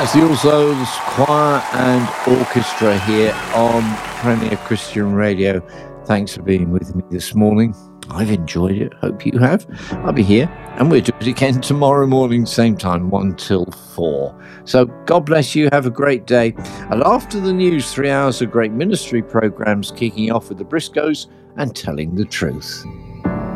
That's the All Souls Choir and Orchestra here on Premier Christian Radio. Thanks for being with me this morning. I've enjoyed it. Hope you have. I'll be here and we'll do it again tomorrow morning, same time, 1 till 4. So God bless you. Have a great day. And after the news, 3 hours of great ministry programs kicking off with the Briscoes and Telling the Truth.